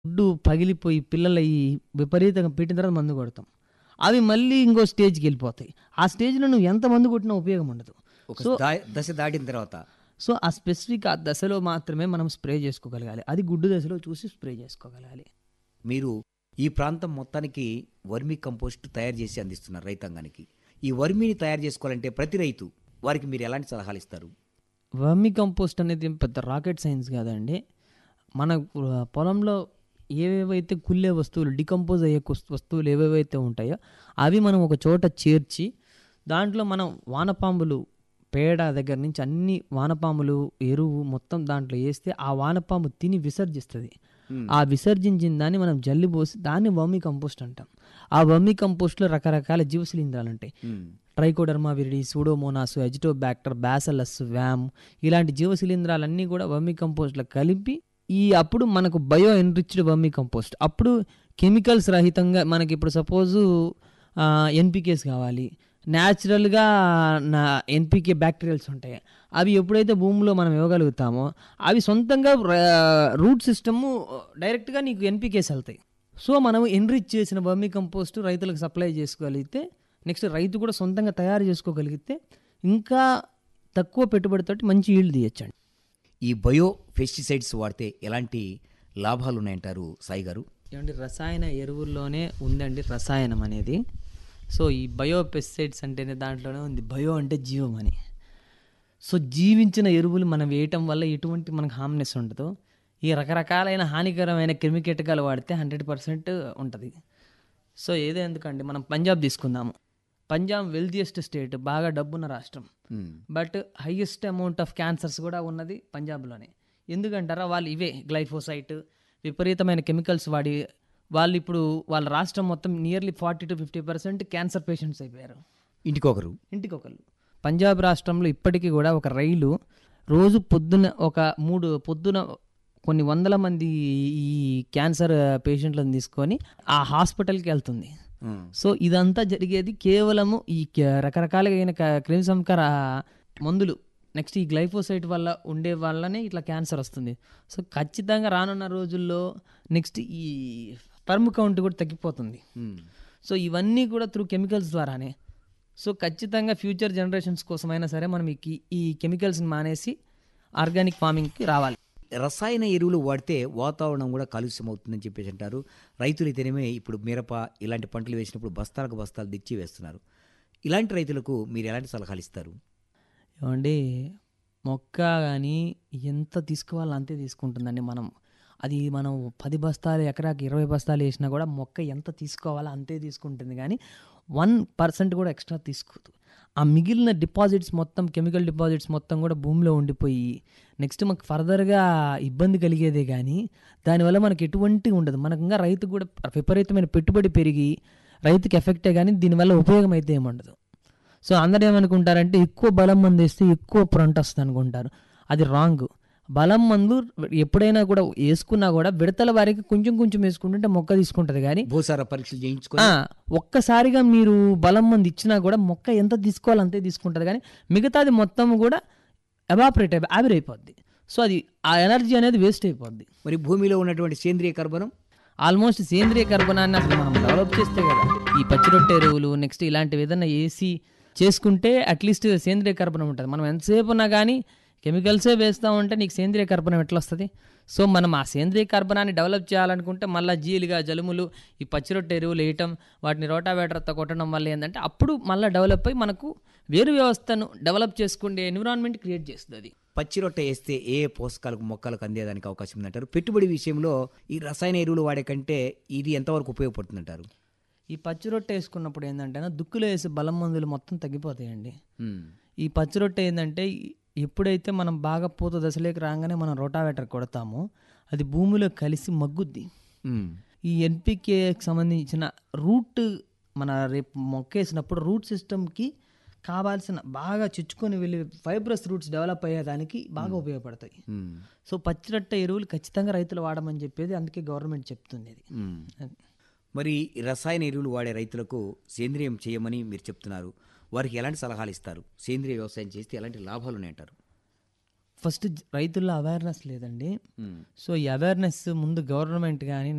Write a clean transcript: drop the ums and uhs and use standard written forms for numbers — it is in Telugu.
గుడ్డు పగిలిపోయి పిల్లలయ్యి విపరీతంగా పెట్టిన తర్వాత మందు కొడతాం. అవి మళ్ళీ ఇంకో స్టేజ్‌కి వెళ్ళిపోతాయి. ఆ స్టేజ్‌లో నువ్వు ఎంత మందు కొట్టినా ఉపయోగం ఉండదు. ఒక సో దశ దాటిన తర్వాత సో, ఆ స్పెసిఫిక్ ఆ దశలో మాత్రమే మనం స్ప్రే చేసుకోగలగాలి. అది గుడ్డు దశలో చూసి స్ప్రే చేసుకోగలగాలి. మీరు ఈ ప్రాంతం మొత్తానికి వర్మీ కంపోస్ట్ తయారు చేసి అందిస్తున్నారు రైతాంగానికి. ఈ వర్మీని తయారు చేసుకోవాలంటే ప్రతి రైతు వారికి మీరు ఎలాంటి సలహాలు ఇస్తారు? వర్మీ కంపోస్ట్ అనేది ఏం పెద్ద రాకెట్ సైన్స్ కాదండి. మన పొలంలో ఏవేవైతే కుళ్ళే వస్తువులు, డికంపోజ్ అయ్యే వస్తువులు ఏవేవైతే ఉంటాయో అవి మనం ఒక చోట చేర్చి దాంట్లో మనం వానపాములు పేడ దగ్గర నుంచి అన్ని వానపాములు ఎరువు మొత్తం దాంట్లో వేస్తే ఆ వానపాము తిని విసర్జిస్తుంది. ఆ విసర్జించిన దాన్ని మనం జల్లి పోసి దాన్ని వర్మీ కంపోస్ట్ అంటాం. ఆ వర్మీ కంపోస్ట్లో రకరకాల జీవశిలీంధ్రాలు ఉంటాయి. ట్రైకోడర్మా విరిడి, సూడోమోనాస్, ఎజిటోబ్యాక్టర్, బ్యాసిల్లస్, వ్యామ్ ఇలాంటి జీవశిలీంధ్రాలన్నీ కూడా వర్మీ కంపోస్ట్లో కలిపి అప్పుడు మనకు బయో ఎన్రిచ్డ్ వర్మీ కంపోస్ట్. అప్పుడు కెమికల్స్ రహితంగా మనకి ఇప్పుడు సపోజు ఎన్పికేస్ కావాలి, న్యాచురల్గా ఎన్పికే బ్యాక్టీరియల్స్ ఉంటాయి. అవి ఎప్పుడైతే భూమిలో మనం ఇవ్వగలుగుతామో అవి సొంతంగా రూట్ సిస్టము డైరెక్ట్గా నీకు ఎన్పికేస్ వెళ్తాయి. సో మనం ఎన్రిచ్ చేసిన వర్మీ కంపోస్ట్ రైతులకు సప్లై చేసుకోగలిగితే, నెక్స్ట్ రైతు కూడా సొంతంగా తయారు చేసుకోగలిగితే ఇంకా తక్కువ పెట్టుబడితోటి మంచి ఈల్డ్ తీయచ్చండి. ఈ బయో పెస్టిసైడ్స్ వాడితే ఎలాంటి లాభాలు ఉన్నాయంటారు సాయి గారు? ఏమంటే రసాయన ఎరువుల్లోనే ఉందండి రసాయనం అనేది. సో ఈ బయో పెస్టిసైడ్స్ అంటేనే దాంట్లోనే ఉంది బయో అంటే జీవం అని. సో జీవించిన ఎరువులు మనం వేయటం వల్ల ఎటువంటి మనకు హార్మ్నెస్ ఉండదు. ఈ రకరకాలైన హానికరమైన క్రిమికీటకాలు వాడితే 100% ఉంటుంది. సో ఏదో ఎందుకండి మనం పంజాబ్ తీసుకుందాము. పంజాబ్ వెల్తియెస్ట్ స్టేట్, బాగా డబ్బున్న రాష్ట్రం. But highest amount of cancers కూడా ఉన్నది పంజాబ్లోనే. ఎందుకంటారా? వాళ్ళు ఇవే గ్లైఫోసైట్ విపరీతమైన కెమికల్స్ వాడి వాళ్ళు ఇప్పుడు వాళ్ళ రాష్ట్రం మొత్తం నియర్లీ 40-50% క్యాన్సర్ పేషెంట్స్ అయిపోయారు. ఇంటికొకరు. పంజాబ్ రాష్ట్రంలో ఇప్పటికీ కూడా ఒక రైలు రోజు పొద్దున కొన్ని వందల మంది ఈ క్యాన్సర్ పేషెంట్లను తీసుకొని ఆ హాస్పిటల్కి వెళ్తుంది. సో ఇదంతా జరిగేది కేవలము ఈ రకరకాలైన క్రిమి సంహార మందులు, నెక్స్ట్ ఈ గ్లైఫోసైట్ వల్ల ఉండే వల్లనే ఇట్లా క్యాన్సర్ వస్తుంది. సో ఖచ్చితంగా రానున్న రోజుల్లో నెక్స్ట్ ఈ స్పెర్మ్ కౌంట్ కూడా తగ్గిపోతుంది. సో ఇవన్నీ కూడా త్రూ కెమికల్స్ ద్వారానే. సో ఖచ్చితంగా ఫ్యూచర్ జనరేషన్స్ కోసమైనా సరే మనం ఈ కెమికల్స్ని మానేసి ఆర్గానిక్ ఫార్మింగ్కి రావాలి. రసాయన ఎరువులు వాడితే వాతావరణం కూడా కాలుష్యం అవుతుందని చెప్పేసి అంటారు. రైతులైతేనేమే ఇప్పుడు మిరప ఇలాంటి పంటలు వేసినప్పుడు బస్తాలకు బస్తాలు తెచ్చి వేస్తున్నారు. ఇలాంటి రైతులకు మీరు ఎలాంటి సలహాలు ఇస్తారు? ఏమండి, మొక్క కానీ ఎంత తీసుకోవాలో అంతే తీసుకుంటుందండి. మనం 10 బస్తాలు ఎకరాకి 20 బస్తాలు వేసినా కూడా మొక్క ఎంత తీసుకోవాలో అంతే తీసుకుంటుంది, కానీ 1% కూడా ఎక్స్ట్రా తీసుకోదు. ఆ మిగిలిన డిపాజిట్స్ మొత్తం, కెమికల్ డిపాజిట్స్ మొత్తం కూడా భూమిలో ఉండిపోయి నెక్స్ట్ మాకు ఫర్దర్గా ఇబ్బంది కలిగేదే కానీ దానివల్ల మనకు ఎటువంటి ఉండదు. మనకు ఇంకా రైతుకు కూడా విపరీతమైన పెట్టుబడి పెరిగి రైతుకి ఎఫెక్టే కానీ దీనివల్ల ఉపయోగం అయితే ఏముండదు. సో అందరూ ఏమనుకుంటారంటే ఎక్కువ బలం మందు వేస్తే ఎక్కువ ఫ్రంట్ వస్తుంది అనుకుంటారు. అది రాంగ్. బలం మందు ఎప్పుడైనా కూడా వేసుకున్నా కూడా విడతల వారికి కొంచెం కొంచెం వేసుకుంటుంటే మొక్క తీసుకుంటుంది, కానీ భూసార పరీక్షలు చేయించుకొని ఒక్కసారిగా మీరు బలం మందు ఇచ్చినా కూడా మొక్క ఎంత తీసుకోవాలో అంతే తీసుకుంటుంది, కానీ మిగతాది మొత్తం కూడా ఆవిరైపోద్ది. సో అది ఆ ఎనర్జీ అనేది వేస్ట్ అయిపోద్ది. మరి భూమిలో ఉన్నటువంటి సేంద్రియ కర్బనం, ఆల్మోస్ట్ సేంద్రియ కర్బనాన్ని అసలు మనం డెవలప్ చేస్తే కదా ఈ పచ్చిరొట్టె ఎరువులు నెక్స్ట్ ఇలాంటివి ఏదైనా వేసి చేసుకుంటే అట్లీస్ట్ సేంద్రియ కర్బనం ఉంటుంది. మనం ఎంతసేపు ఉన్నా కానీ కెమికల్సే వేస్తూ ఉంటే నీకు సేంద్రియ కర్బనం ఎట్లా వస్తుంది? సో మనం ఆ సేంద్రియ కర్బనాన్ని డెవలప్ చేయాలనుకుంటే మళ్ళీ జీలుగా జలుములు ఈ పచ్చిరొట్టె ఎరువులు వేయటం, వాటిని రోటావేటర్తో కొట్టడం వల్ల ఏంటంటే అప్పుడు మళ్ళీ డెవలప్ అయ్యి మనకు వేరు వ్యవస్థను డెవలప్ చేసుకునే ఎన్విరాన్మెంట్ క్రియేట్ చేస్తుంది. అది పచ్చి రొట్టె వేస్తే ఏ పోషకాలకు మొక్కలకు అందేదానికి అవకాశం ఉందంటారు? పెట్టుబడి విషయంలో ఈ రసాయన ఎరువులు వాడే కంటే ఇది ఎంతవరకు ఉపయోగపడుతుందంటారు? ఈ పచ్చి రొట్టె వేసుకున్నప్పుడు ఏంటంటే దుక్కులో వేసే బలం మందులు మొత్తం తగ్గిపోతాయండి. ఈ పచ్చి రొట్టె ఏంటంటే ఎప్పుడైతే మనం బాగా పూత దశలోకి రాగానే మనం రోటావేటర్ కొడతామో అది భూమిలో కలిసి మగ్గుద్ది. ఈ ఎన్పికేకి సంబంధించిన రూట్ మన రేపు మొక్క వేసినప్పుడు రూట్ సిస్టమ్కి కావాల్సిన బాగా చుచ్చుకొని వెళ్ళి ఫైబ్రస్ రూట్స్ డెవలప్ అయ్యేదానికి బాగా ఉపయోగపడతాయి. సో పచ్చిరొట్టె ఎరువులు ఖచ్చితంగా రైతులు వాడమని చెప్పేది అందుకే గవర్నమెంట్ చెప్తుంది. మరి రసాయన ఎరువులు వాడే రైతులకు సేంద్రియం చేయమని మీరు చెప్తున్నారు. వారికి ఎలాంటి సలహాలు ఇస్తారు? సేంద్రియ వ్యవసాయం చేస్తే ఎలాంటి లాభాలు ఉన్నాయంటారు? ఫస్ట్ రైతుల్లో అవేర్నెస్ లేదండి. సో ఈ అవేర్నెస్ ముందు గవర్నమెంట్ కానీ